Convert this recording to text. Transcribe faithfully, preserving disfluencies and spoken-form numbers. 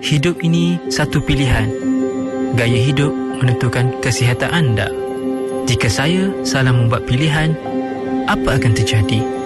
Hidup ini satu pilihan. Gaya hidup menentukan kesihatan anda. Jika saya salah membuat pilihan, apa akan terjadi?